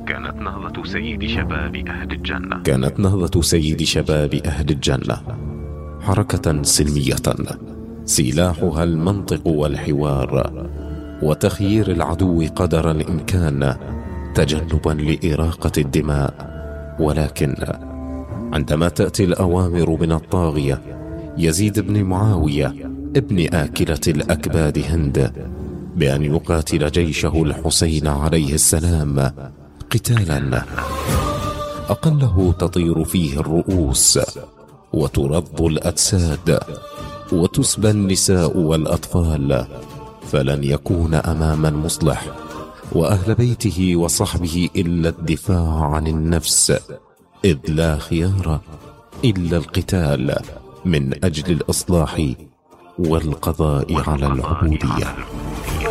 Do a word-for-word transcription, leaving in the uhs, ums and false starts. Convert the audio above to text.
كانت نهضة سيد شباب أهل الجنة كانت نهضة سيد شباب أهل الجنة حركة سلمية سلاحها المنطق والحوار وتخيير العدو قدر الإمكان تجنبا لإراقة الدماء. ولكن عندما تأتي الأوامر من الطاغية يزيد بن معاوية ابن آكلة الأكباد هند بأن يقاتل جيشه الحسين عليه السلام قتالا أقله تطير فيه الرؤوس وترض الأجساد وتسبى النساء والأطفال، فلن يكون أمام المصلح وأهل بيته وصحبه إلا الدفاع عن النفس، إذ لا خيار إلا القتال من أجل الإصلاح والقضاء على العبودية.